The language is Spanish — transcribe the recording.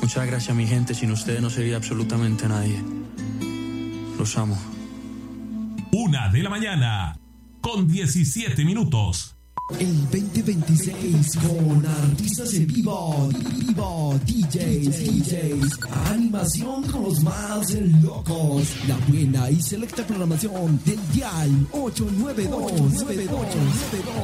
Muchas gracias, mi gente. Sin ustedes no sería absolutamente nadie. Los amo. 1:00 con 17 minutos. El 2026 con artistas en vivo, DJs, animación con los más locos, la buena y selecta programación del dial 892.